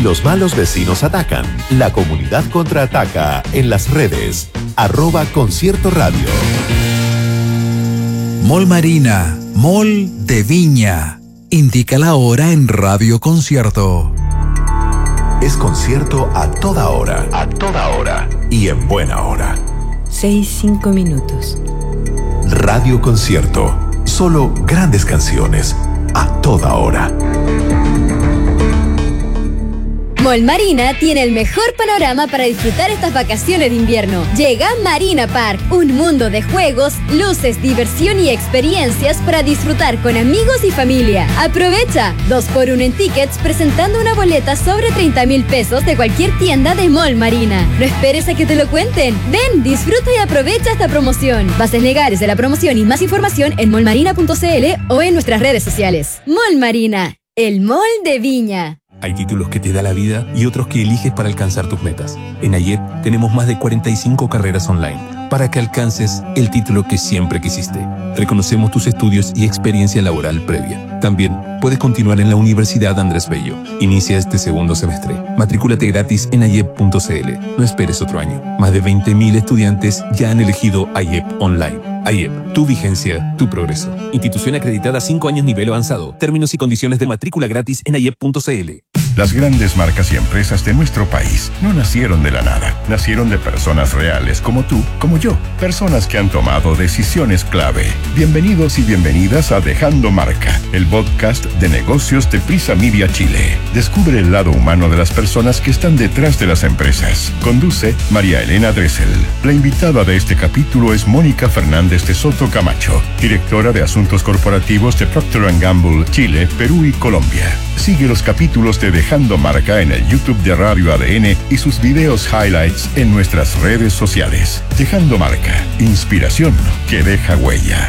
los malos vecinos atacan, la comunidad contraataca en las redes. @Concierto Radio. Mall Marina, Mall de Viña. Indica la hora en Radio Concierto. Es concierto a toda hora. A toda hora. Y en buena hora. 6:05. Radio Concierto. Solo grandes canciones. A toda hora. Mall Marina tiene el mejor panorama para disfrutar estas vacaciones de invierno. Llega Marina Park, un mundo de juegos, luces, diversión y experiencias para disfrutar con amigos y familia. Aprovecha 2x1 en tickets presentando una boleta sobre 30.000 pesos de cualquier tienda de Mall Marina. No esperes a que te lo cuenten. Ven, disfruta y aprovecha esta promoción. Bases legales de la promoción y más información en mallmarina.cl o en nuestras redes sociales. Mall Marina, el mall de Viña. Hay títulos que te da la vida y otros que eliges para alcanzar tus metas. En AYEP tenemos más de 45 carreras online para que alcances el título que siempre quisiste. Reconocemos tus estudios y experiencia laboral previa. También puedes continuar en la Universidad Andrés Bello. Inicia este segundo semestre. Matricúlate gratis en ayep.cl. No esperes otro año. Más de 20.000 estudiantes ya han elegido AYEP Online. AYEP, tu vigencia, tu progreso. Institución acreditada 5 años nivel avanzado. Términos y condiciones de matrícula gratis en ayep.cl. Las grandes marcas y empresas de nuestro país no nacieron de la nada. Nacieron de personas reales como tú, como yo. Personas que han tomado decisiones clave. Bienvenidos y bienvenidas a Dejando Marca, el podcast de negocios de Prisa Media Chile. Descubre el lado humano de las personas que están detrás de las empresas. Conduce María Elena Dressel. La invitada de este capítulo es Mónica Fernández de Soto Camacho, directora de Asuntos Corporativos de Procter & Gamble, Chile, Perú y Colombia. Sigue los capítulos de Dejando Marca en el YouTube de Radio ADN y sus videos highlights en nuestras redes sociales. Dejando Marca, inspiración que deja huella.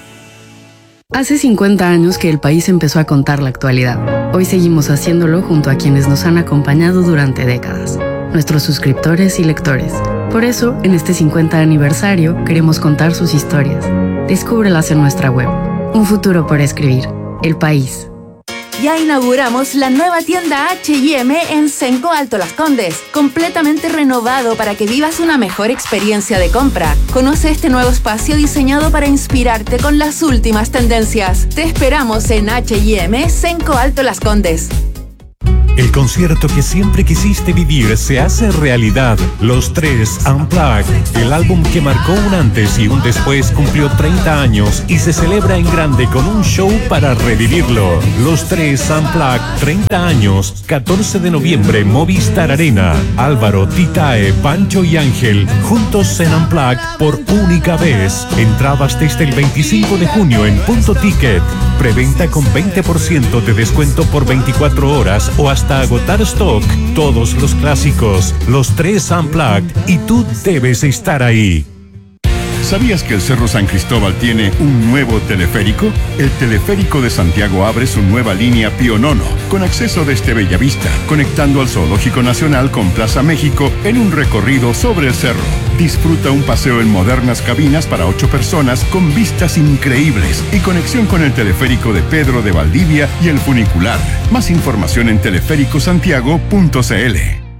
Hace 50 años que el país empezó a contar la actualidad. Hoy seguimos haciéndolo junto a quienes nos han acompañado durante décadas, nuestros suscriptores y lectores. Por eso, en este 50 aniversario, queremos contar sus historias. Descúbrelas en nuestra web. Un futuro por escribir. El País. Ya inauguramos la nueva tienda H&M en Cenco Alto Las Condes, completamente renovado para que vivas una mejor experiencia de compra. Conoce este nuevo espacio diseñado para inspirarte con las últimas tendencias. Te esperamos en H&M Cenco Alto Las Condes. El concierto que siempre quisiste vivir se hace realidad. Los Tres Unplugged, el álbum que marcó un antes y un después, cumplió 30 años y se celebra en grande con un show para revivirlo. Los Tres Unplugged, 30 años, 14 de noviembre, Movistar Arena. Álvaro, Titae, Pancho y Ángel, juntos en Unplugged por única vez. Entradas desde el 25 de junio en Punto Ticket. Preventa con 20% de descuento por 24 horas o hasta agotar stock. Todos los clásicos, los Tres Unplugged, y tú debes estar ahí. ¿Sabías que el Cerro San Cristóbal tiene un nuevo teleférico? El Teleférico de Santiago abre su nueva línea Pionono, con acceso desde Bellavista, conectando al Zoológico Nacional con Plaza México en un recorrido sobre el cerro. Disfruta un paseo en modernas cabinas para 8 personas con vistas increíbles y conexión con el teleférico de Pedro de Valdivia y el funicular. Más información en teleféricosantiago.cl.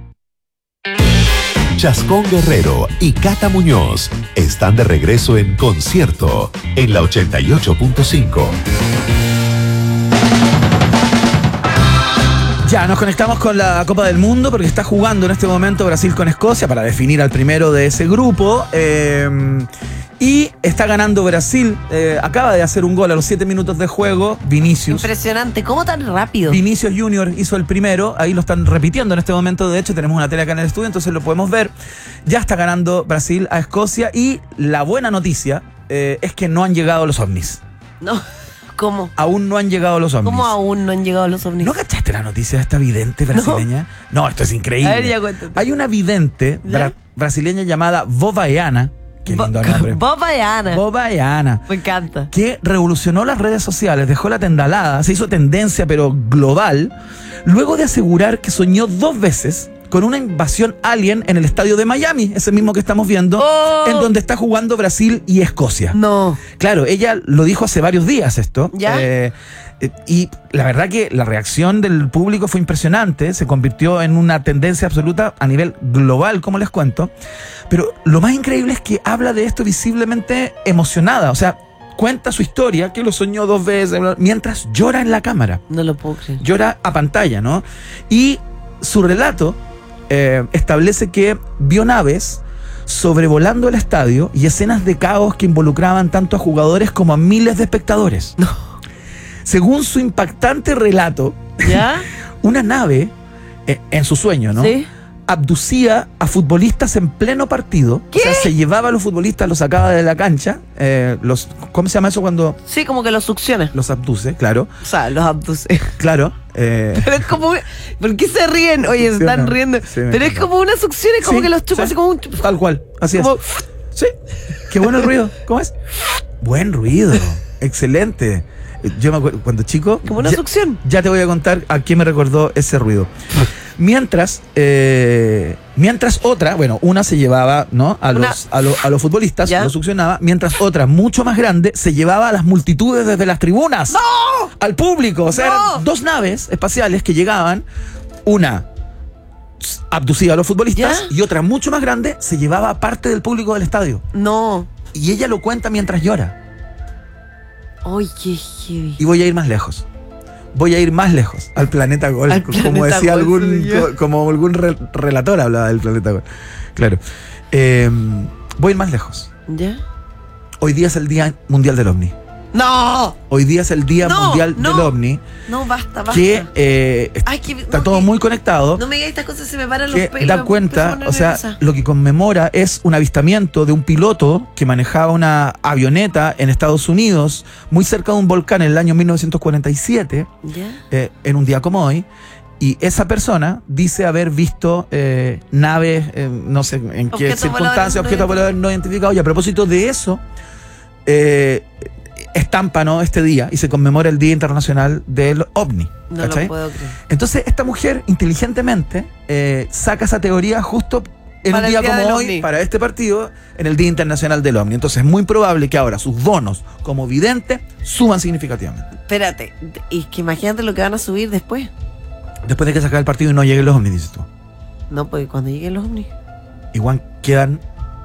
Chascón Guerrero y Cata Muñoz están de regreso en concierto en la 88.5. Ya, nos conectamos con la Copa del Mundo porque está jugando en este momento Brasil con Escocia para definir al primero de ese grupo. Y está ganando Brasil. Acaba de hacer un gol a los 7 minutos de juego. Vinicius. Impresionante, ¿cómo tan rápido? Vinicius Junior hizo el primero. Ahí lo están repitiendo en este momento. De hecho, tenemos una tele acá en el estudio, entonces lo podemos ver. Ya está ganando Brasil a Escocia. Y la buena noticia es que no han llegado los ovnis. No, ¿cómo? Aún no han llegado los ovnis. ¿Cómo aún no han llegado los ovnis? ¿No cachaste la noticia de esta vidente brasileña? No, esto es increíble. A ver, ya cuéntate. Hay una vidente brasileña llamada Vovaiana. Qué lindo nombre. Vovaiana. Me encanta. Que revolucionó las redes sociales, dejó la tendalada, se hizo tendencia pero global, luego de asegurar que soñó 2 veces con una invasión alien en el estadio de Miami, ese mismo que estamos viendo, en donde está jugando Brasil y Escocia. No. Claro, ella lo dijo hace varios días esto. ¿Ya? Y la verdad que la reacción del público fue impresionante, se convirtió en una tendencia absoluta a nivel global, como les cuento. Pero lo más increíble es que habla de esto visiblemente emocionada, o sea, cuenta su historia, que lo soñó 2 veces, mientras llora en la cámara. No lo puedo creer. Llora a pantalla, ¿no? Y su relato establece que vio naves sobrevolando el estadio y escenas de caos que involucraban tanto a jugadores como a miles de espectadores. No. Según su impactante relato, ¿ya? Una nave, en su sueño, ¿no? Sí. Abducía a futbolistas en pleno partido. ¿Qué? O sea, se llevaba a los futbolistas, los sacaba de la cancha. ¿Cómo se llama eso cuando Sí, como que los succiona. los abduce? Claro. O sea, los abduce. Claro. Pero es como... ¿Por qué se ríen? Oye, se están riendo. Sí, me pero es encanta. como una succión, es como Sí, que los chupa sí. así como un... Tal cual. Así como- es. Sí. Qué bueno el ruido. ¿Cómo es? Buen ruido. Excelente. Yo me acuerdo, cuando chico... Como una succión. Ya te voy a contar a qué me recordó ese ruido. Mientras otra, bueno, una se llevaba, ¿no? a los futbolistas, ¿Ya? los succionaba, mientras otra, mucho más grande, se llevaba a las multitudes desde las tribunas. ¡No! Al público. O sea, ¡No! eran 2 naves espaciales que llegaban, una abducía a los futbolistas ¿Ya? y otra mucho más grande se llevaba a parte del público del estadio. No. Y ella lo cuenta mientras llora. Ay, qué heavy. Y voy a ir más lejos. Voy a ir más lejos, al planeta Golf, Al como planeta decía Golf, algún, sí, yo. como algún relator hablaba del planeta Golf. Claro. Voy a ir más lejos. ¿Ya? Hoy día es el Día Mundial del OVNI. ¡No! Hoy día es el Día No, Mundial no. del OVNI, No, basta. que Ay, que... está no, todo que- muy conectado. No me digas estas cosas, se me paran los Que pelos. da me cuenta, empiezo a poner o sea, nerviosa. lo que conmemora es un avistamiento de un piloto que manejaba una avioneta en Estados Unidos, muy cerca de un volcán en el año 1947, ¿Ya? en un día como hoy, y esa persona dice haber visto naves, no sé en qué Objetos circunstancias, voladores no objetos voladores no identificados, y a propósito de eso, estampa, ¿no?, este día y se conmemora el Día Internacional del OVNI. No ¿cachai? lo puedo creer. Entonces esta mujer inteligentemente saca esa teoría justo en Para un el día día como del hoy, OVNI. para este partido, en el Día Internacional del OVNI. Entonces es muy probable que ahora sus bonos como vidente suban significativamente. Espérate, y que imagínate lo que van a subir después. Después de que se acabe el partido y no lleguen los OVNI, dices tú. No, porque cuando lleguen los ovnis. Igual quedan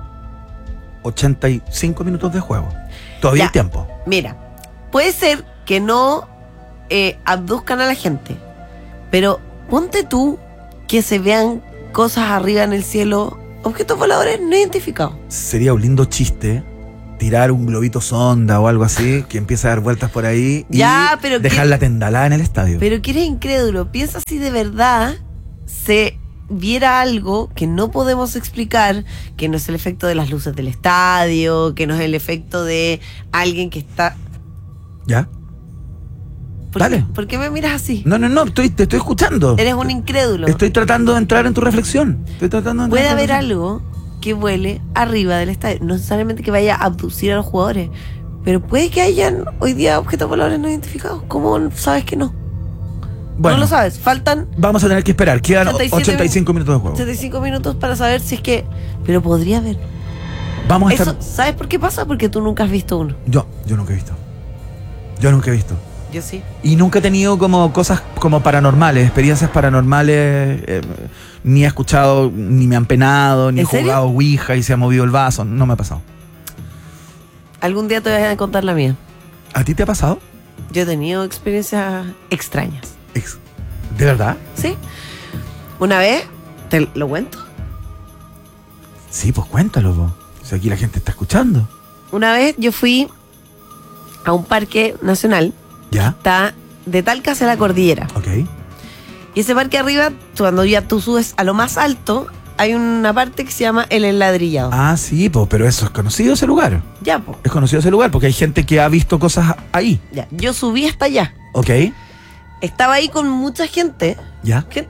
85 minutos de juego. Todavía Ya. hay tiempo. Mira, puede ser que no abduzcan a la gente, pero ponte tú que se vean cosas arriba en el cielo, objetos voladores no identificados. Sería un lindo chiste tirar un globito sonda o algo así que empiece a dar vueltas por ahí y Ya, pero dejar que- la tendalada en el estadio. Pero que eres incrédulo, piensa si de verdad se viera algo que no podemos explicar, que no es el efecto de las luces del estadio, que no es el efecto de alguien que está... ¿Ya? ¿Por Dale. qué, ¿por qué me miras así? No, te estoy escuchando. Eres un incrédulo. Estoy tratando de entrar en tu reflexión. Estoy tratando de entrar Puede en tu haber reflexión. algo que vuele arriba del estadio. No necesariamente que vaya a abducir a los jugadores, pero puede que hayan hoy día objetos voladores no identificados. ¿Cómo sabes que no? Bueno, No lo sabes. Faltan vamos a tener que esperar. Quedan 85 minutos de juego. 75 minutos para saber si es que... Pero podría haber. Vamos a Eso, estar... ¿sabes por qué pasa? Porque tú nunca has visto uno. Yo nunca he visto. Yo nunca he visto. Yo sí. Y nunca he tenido como cosas como paranormales, experiencias paranormales, ni he escuchado, ni me han penado, ni he ¿En serio? jugado Ouija y se ha movido el vaso. No me ha pasado. Algún día te voy a contar la mía. ¿A ti te ha pasado? Yo he tenido experiencias extrañas. ¿De verdad? ¿Sí? Una vez, ¿te lo cuento? Sí, pues cuéntalo, po. Si aquí la gente está escuchando. Una vez yo fui a un parque nacional. ¿Ya? Está de Talca hacia la cordillera. Ok. Y ese parque arriba, cuando ya tú subes a lo más alto, hay una parte que se llama el enladrillado. Ah, sí, pues, pero eso es conocido ese lugar. Ya, po. Es conocido ese lugar porque hay gente que ha visto cosas ahí. Ya. Yo subí hasta allá. Ok. Estaba ahí con mucha gente. ¿Ya? Gente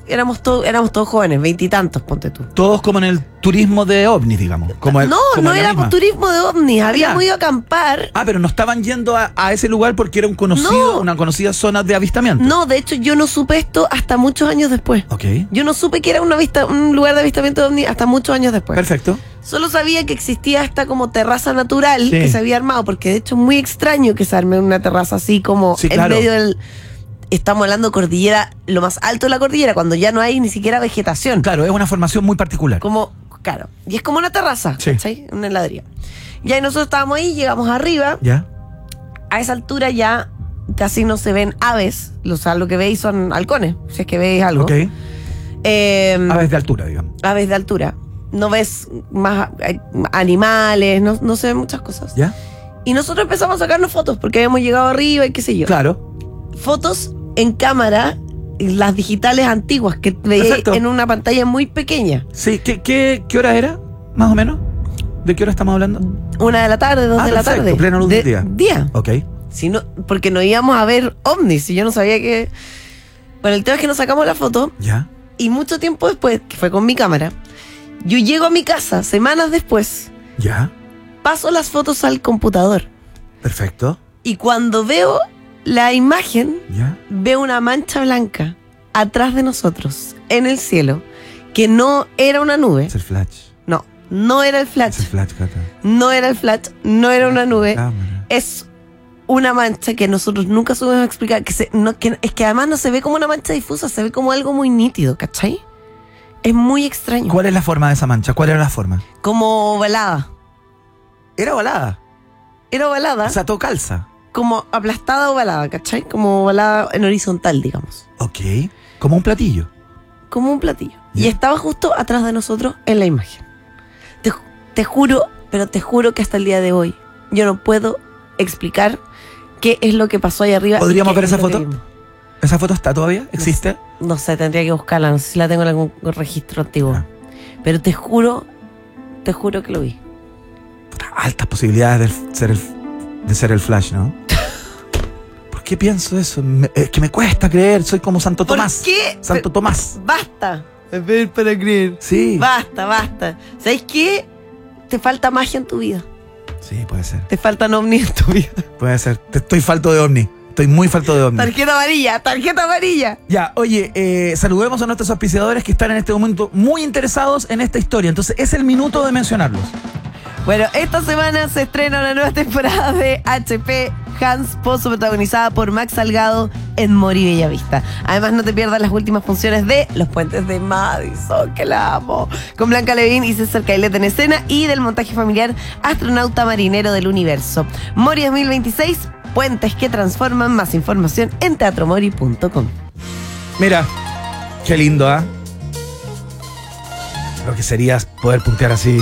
éramos todos jóvenes, 20 y tantos, ponte tú. Todos como en el turismo de ovnis, digamos. Como No éramos turismo de ovnis, habíamos ido a acampar. Ah, pero no estaban yendo a ese lugar porque era una conocida zona de avistamiento. No, de hecho yo no supe esto hasta muchos años después. Ok. Yo no supe que era un lugar de avistamiento de ovnis hasta muchos años después. Perfecto. Solo sabía que existía esta como terraza natural que se había armado, porque de hecho es muy extraño que se arme una terraza así como en medio del... Estamos hablando cordillera, lo más alto de la cordillera, cuando ya no hay ni siquiera vegetación. Claro, es una formación muy particular. Claro, y es como una terraza, ¿sí? Una heladería. Y ahí nosotros estábamos ahí, llegamos arriba. Ya. A esa altura ya casi no se ven aves, o sea, lo que veis son halcones, si es que veis algo. Ok. Aves de altura, digamos. Aves de altura. No ves más animales, no se ven muchas cosas. ¿Ya? Y nosotros empezamos a sacarnos fotos porque habíamos llegado arriba y qué sé yo. Claro. Fotos en cámara, las digitales antiguas que veía en una pantalla muy pequeña. Sí, ¿qué hora era? Más o menos. ¿De qué hora estamos hablando? 1 de la tarde, 2 de la tarde. Plena luz del día. Día. Ok. Si no, porque no íbamos a ver ovnis y yo no sabía que... Bueno, el tema es que nos sacamos la foto. Ya. Y mucho tiempo después, que fue con mi cámara, yo llego a mi casa, semanas después. Ya. Paso las fotos al computador. Perfecto. Y cuando veo la imagen, ya, veo una mancha blanca atrás de nosotros, en el cielo, que no era una nube. Es el flash. No era el flash. Es el flash, Cata. No era el flash, no era una nube. Cámara. Es una mancha que nosotros nunca supimos explicar. Es que además no se ve como una mancha difusa, se ve como algo muy nítido, ¿cachai? Es muy extraño. ¿Cuál es la forma de esa mancha? ¿Cuál era la forma? Como ovalada. Era ovalada. Era ovalada. O sea, todo calza. Como aplastada ovalada, ¿cachai? Como ovalada en horizontal, digamos. Ok. Como un platillo. Como un platillo. Yeah. Y estaba justo atrás de nosotros en la imagen. Te juro, pero te juro que hasta el día de hoy yo no puedo explicar qué es lo que pasó ahí arriba. ¿Podríamos ver esa foto? ¿Esa foto está todavía? ¿Existe? No sé, tendría que buscarla. No sé si la tengo en algún registro antiguo. Ah. Pero te juro que lo vi. Altas posibilidades de ser el flash, ¿no? ¿Por qué pienso eso? Es que me cuesta creer. Soy como Santo Tomás. ¿Por qué? Santo Tomás. Basta. Ver para creer. Sí. Basta. ¿Sabes qué? Te falta magia en tu vida. Sí, puede ser. Te faltan ovnis en tu vida. Puede ser. Estoy falto de ovni. Estoy muy falto de ovni. Tarjeta amarilla. Ya, oye, saludemos a nuestros auspiciadores que están en este momento muy interesados en esta historia. Entonces, es el minuto de mencionarlos. Bueno, esta semana se estrena una nueva temporada de HP Hans Pozo, protagonizada por Max Salgado en Mori Bellavista. Además, no te pierdas las últimas funciones de Los Puentes de Madison, que la amo, con Blanca Levín y César Cailet en escena, y del montaje familiar Astronauta Marinero del Universo. Mori 2026, puentes que transforman. Más información en teatromori.com. Mira, qué lindo, ¿ah? Lo que sería poder puntear así.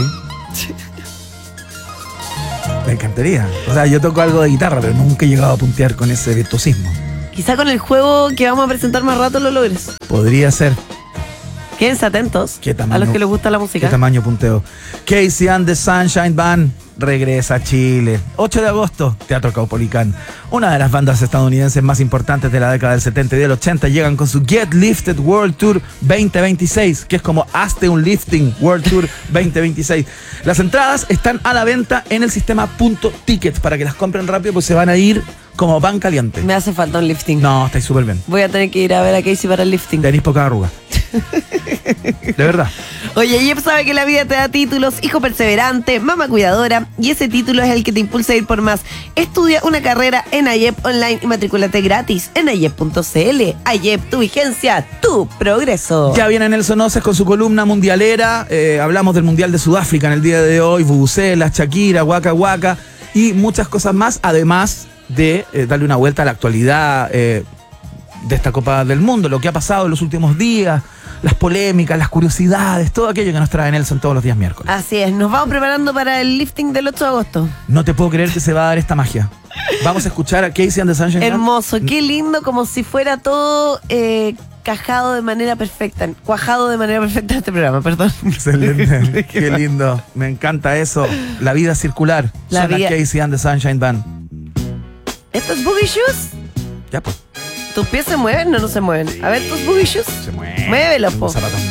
Me encantaría. O sea, yo toco algo de guitarra, pero nunca he llegado a puntear con ese virtuosismo. Quizá con el juego que vamos a presentar más rato lo logres. Podría ser. Quédense atentos a los que les gusta la música. ¿Qué tamaño punteo? Casey and the Sunshine Band regresa a Chile. 8 de agosto, Teatro Caupolicán. Una de las bandas estadounidenses más importantes de la década del 70 y del 80 llegan con su Get Lifted World Tour 2026, que es como Hazte un Lifting World Tour 2026. Las entradas están a la venta en el sistema Punto Ticket para que las compren rápido, pues se van a ir como pan caliente. Me hace falta un lifting. No, estáis súper bien. Voy a tener que ir a ver a Casey para el lifting. Tenéis poca arruga. De verdad. Oye, Yep sabe que la vida te da títulos: hijo perseverante, mamá cuidadora, y ese título es el que te impulsa a ir por más. Estudia una carrera en AYEP Online y matrículate gratis en ayep.cl. AYEP, tu vigencia, tu progreso. Ya viene Nelson Oces con su columna mundialera. Hablamos del Mundial de Sudáfrica en el día de hoy, Vuvuzela, Shakira, Waka Waka y muchas cosas más, además de darle una vuelta a la actualidad de esta Copa del Mundo, lo que ha pasado en los últimos días, las polémicas, las curiosidades, todo aquello que nos trae Nelson todos los días miércoles. Así es, nos vamos preparando para el lifting del 8 de agosto. No te puedo creer que se va a dar esta magia. Vamos a escuchar a Casey and the Sunshine Band. Hermoso, qué lindo, como si fuera todo cuajado de manera perfecta este programa, perdón. Excelente, qué lindo, me encanta eso. La vida circular. La Suena vida. Casey and the Sunshine Band. ¿Esto es Boogie Shoes? Ya pues. ¿Tus pies se mueven o no se mueven? A ver tus booby shoes. Se mueve. Muévelos, Tengo po. zapatos